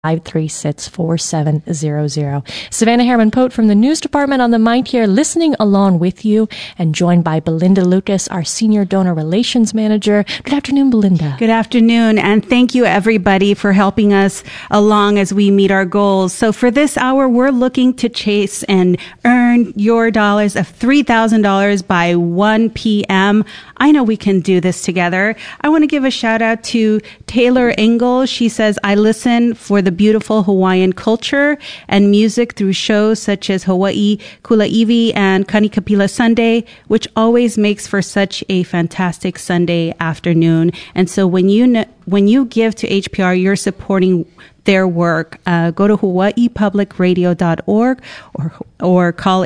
536-4700. Savannah Harriman-Pote from the news department on the mic here, listening along with you, and joined by Belinda Lucas, our senior donor relations manager. Good afternoon, Belinda. Good afternoon, and thank you everybody for helping us along as we meet our goals. So for this hour, we're looking to chase and earn your dollars of $3,000 by 1 p.m. I know we can do this together. I want to give a shout out to Taylor Engel. She says, I listen for the beautiful Hawaiian culture and music through shows such as Hawaii Kulaiwi and Kanikapila Sunday, which always makes for such a fantastic Sunday afternoon. And so when you give to HPR, you're supporting their work. Go to hawaiipublicradio.org or call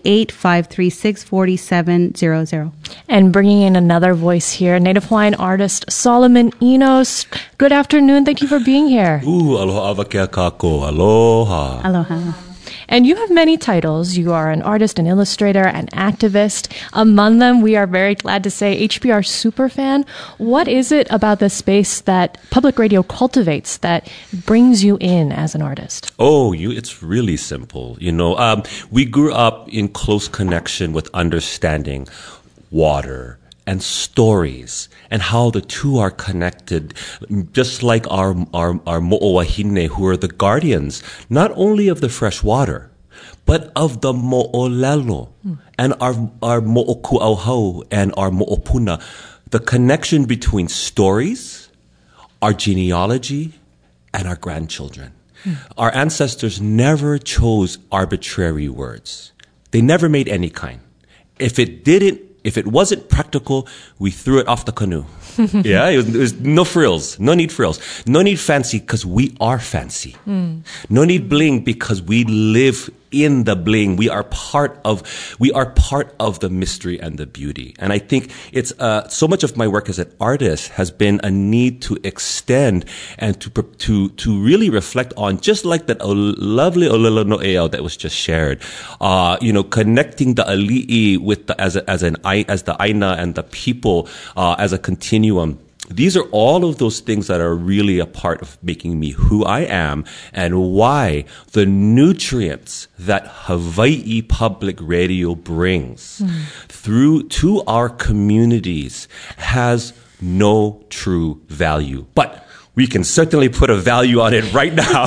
888-536-4700. And bringing in another voice here, Native Hawaiian artist Solomon Enos. Good afternoon. Thank you for being here. Aloha avakea kako. Aloha. Aloha. And you have many titles. You are an artist, an illustrator, an activist. Among them, we are very glad to say HPR Superfan. What is it about the space that public radio cultivates that brings you in as an artist? It's really simple. We grew up in close connection with understanding water and stories and how the two are connected, just like our mo'owahine, who are the guardians, not only of the fresh water, but of the mo'olelo and our mo'okuauhau and our mo'opuna. The connection between stories, our genealogy, and our grandchildren. Our ancestors never chose arbitrary words. They never made any kind. If it wasn't practical, we threw it off the canoe. Yeah, it was no frills, no need frills, no need fancy because we are fancy. No need bling because we live in the bling. We are part of the mystery and the beauty. And I think it's so much of my work as an artist has been a need to extend and to really reflect on, just like that lovely Olelo No'eau that was just shared. Connecting the ali'i with as the aina and the people as a continuum. These are all of those things that are really a part of making me who I am, and why the nutrients that Hawaii Public Radio brings to our communities has no true value. But we can certainly put a value on it right now.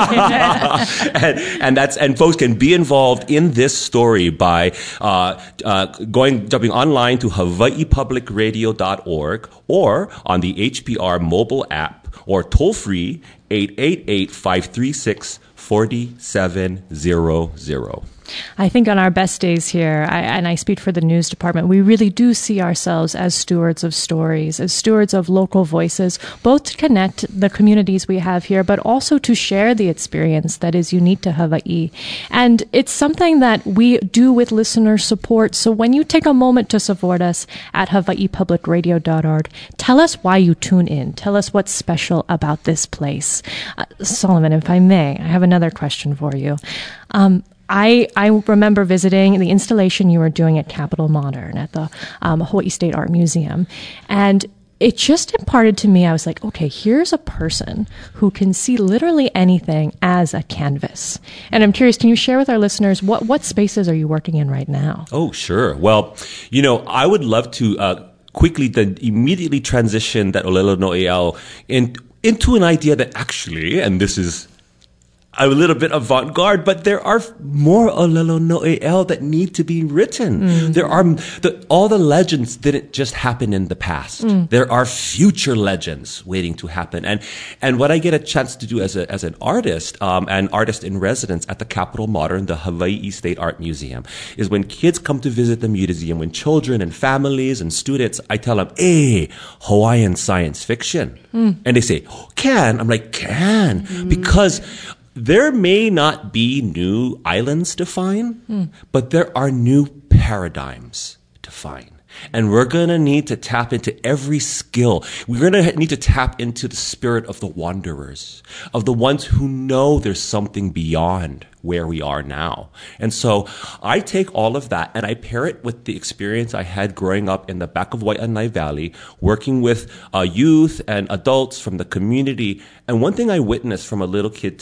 and folks can be involved in this story by jumping online to hawaiipublicradio.org or on the HPR mobile app, or toll free 888-536-4700. I think on our best days here, and I speak for the news department, we really do see ourselves as stewards of stories, as stewards of local voices, both to connect the communities we have here, but also to share the experience that is unique to Hawaii. And it's something that we do with listener support. So when you take a moment to support us at hawaiipublicradio.org, tell us why you tune in. Tell us what's special about this place. Solomon, if I may, I have another question for you. I remember visiting the installation you were doing at Capitol Modern at the Hawaii State Art Museum. And it just imparted to me, I was like, okay, here's a person who can see literally anything as a canvas. And I'm curious, can you share with our listeners, what spaces are you working in right now? Oh, sure. Well, I would love to quickly then immediately transition that Olelo No'eau into an idea that actually, and this is a little bit avant-garde, but there are more Olelo No'eau that need to be written. There are all the legends didn't just happen in the past. There are future legends waiting to happen. And what I get a chance to do as an artist, an artist in residence at the Capitol Modern, the Hawaii State Art Museum, is when kids come to visit the museum, when children and families and students, I tell them, hey, Hawaiian science fiction. And they say, can? I'm like, can. Because there may not be new islands to find, but there are new paradigms to find. And we're going to need to tap into every skill. We're going to need to tap into the spirit of the wanderers, of the ones who know there's something beyond where we are now. And so I take all of that and I pair it with the experience I had growing up in the back of Waianae Valley, working with youth and adults from the community. And one thing I witnessed from a little kid